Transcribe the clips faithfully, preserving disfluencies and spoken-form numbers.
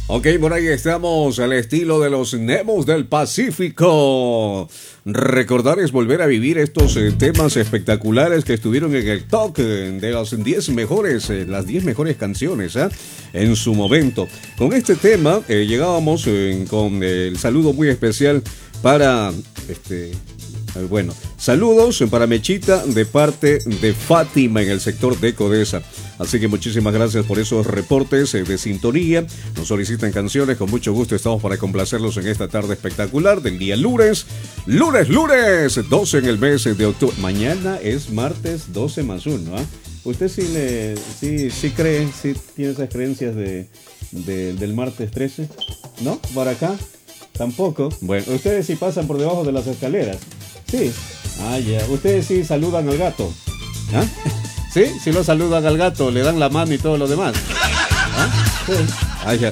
Ok, por ahí estamos al estilo de los Nemos del Pacífico. Recordar es volver a vivir estos eh, temas espectaculares que estuvieron en el top eh, de las diez mejores, eh, las diez mejores canciones ¿eh? en su momento. Con este tema eh, llegábamos eh, con eh, el saludo muy especial para este. Bueno, saludos para Mechita de parte de Fátima en el sector de Codesa. Así que muchísimas gracias por esos reportes de sintonía. Nos solicitan canciones, con mucho gusto estamos para complacerlos en esta tarde espectacular del día lunes. Lunes, lunes, doce en el mes de octubre. Mañana es martes doce más uno, ¿eh? ¿Usted sí, le, sí, sí cree, sí tiene esas creencias de, de, del martes trece? ¿No? ¿Por acá? Tampoco. Bueno, ustedes sí pasan por debajo de las escaleras. Sí. Ah, ya. Ustedes sí saludan al gato. ¿Ah? Sí, sí lo saludan al gato, le dan la mano y todo lo demás. ¿Ah? Sí. Ah, ya.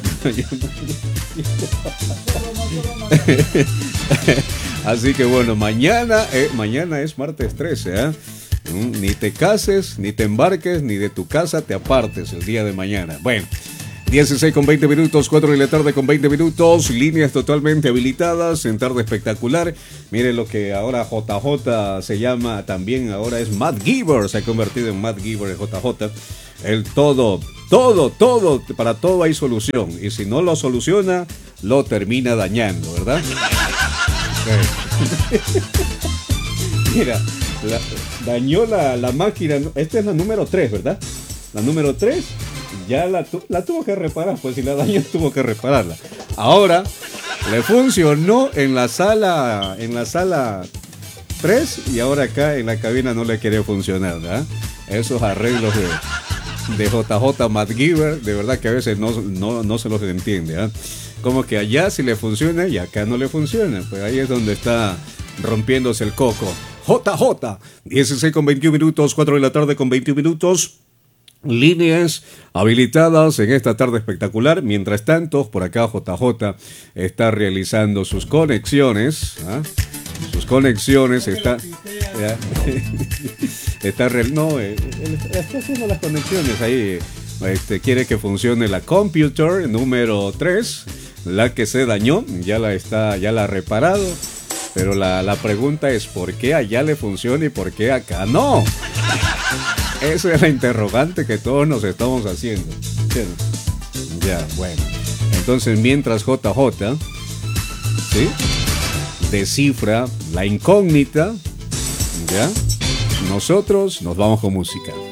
Así que bueno, mañana, eh, mañana es martes trece, ¿eh? Ni te cases, ni te embarques, ni de tu casa te apartes el día de mañana. Bueno. dieciséis con veinte minutos, cuatro de la tarde con veinte minutos, líneas totalmente habilitadas en tarde espectacular. Miren lo que ahora J J se llama, también ahora es Matt Giver, se ha convertido en Matt Giver el J J. El todo, todo, todo, para todo hay solución. Y si no lo soluciona, lo termina dañando, ¿verdad? Mira, la, dañó la, la máquina, esta es la número tres, ¿verdad? La número tres. Ya la, tu, la tuvo que reparar, pues si la dañó tuvo que repararla. Ahora le funcionó en la sala, en la sala tres y ahora acá en la cabina no le quiere funcionar, ¿verdad? Esos arreglos de, de J J Matt Giver, de verdad que a veces no, no, no se los entiende, ¿eh? Como que allá sí le funciona y acá no le funciona. Pues ahí es donde está rompiéndose el coco. J J, dieciséis con veintiún minutos, cuatro de la tarde con veintiún minutos. Líneas habilitadas en esta tarde espectacular. Mientras tanto, por acá J J está realizando sus conexiones. ¿Ah? Sus conexiones está. ¿Ya? está re, no, eh, está haciendo las conexiones ahí. Este, quiere que funcione la computer número tres, la que se dañó, ya la está, ya la ha reparado. Pero la, la pregunta es ¿por qué allá le funciona y por qué acá no? Esa es la interrogante que todos nos estamos haciendo. Ya, bueno. Entonces, mientras J J, ¿sí?, descifra la incógnita, ¿ya?, nosotros nos vamos con música.